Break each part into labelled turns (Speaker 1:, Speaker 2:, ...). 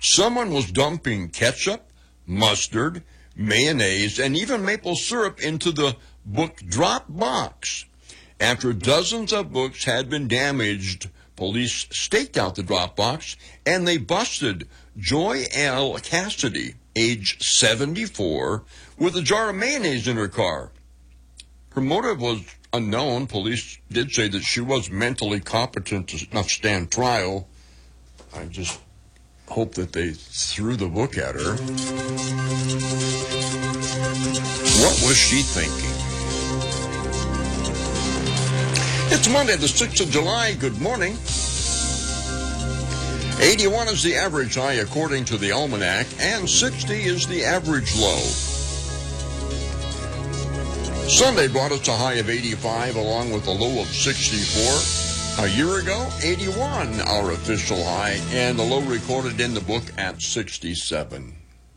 Speaker 1: Someone was dumping ketchup, mustard, mayonnaise, and even maple syrup into the book drop box. After dozens of books had been damaged, police staked out the drop box, and they busted Joy L. Cassidy, age 74, with a jar of mayonnaise in her car. Her motive was unknown. Police did say that she was mentally competent to not stand trial. I just hope that they threw the book at her. What was she thinking? It's Monday, the 6th of July. Good morning. 81 is the average high according to the almanac, and 60 is the average low. Sunday brought us a high of 85 along with a low of 64. A year ago, 81, our official high, and the low recorded in the book at 67.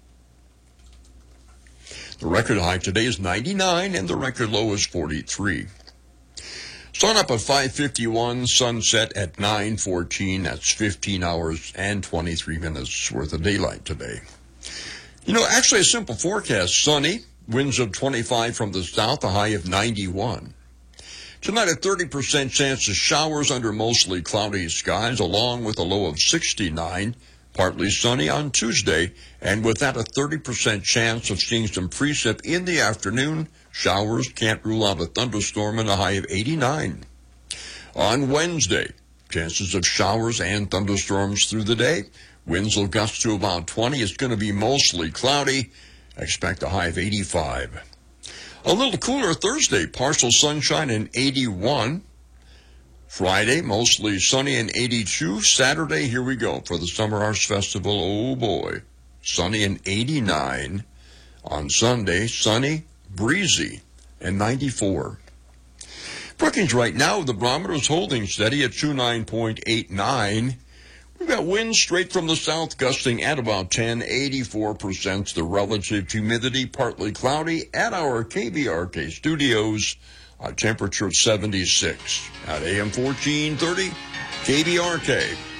Speaker 1: The record high today is 99, and the record low is 43. Sun up at 5:51, sunset at 9:14. That's 15 hours and 23 minutes worth of daylight today. Actually a simple forecast. Sunny, winds of 25 from the south, a high of 91. Tonight, a 30% chance of showers under mostly cloudy skies, along with a low of 69. Partly sunny on Tuesday, and with that, a 30% chance of seeing some precip in the afternoon. Showers, can't rule out a thunderstorm, and a high of 89. On Wednesday, chances of showers and thunderstorms through the day. Winds will gust to about 20. It's going to be mostly cloudy. Expect a high of 85. A little cooler Thursday, partial sunshine and 81. Friday, mostly sunny and 82. Saturday, here we go for the Summer Arts Festival. Oh boy, sunny and 89. On Sunday, sunny, breezy, and 94. Brookings right now, the barometer is holding steady at 29.89. We've got winds straight from the south gusting at about 10, 84%. The relative humidity partly cloudy at our KBRK studios. Temperature of 76 at AM 1430 KBRK.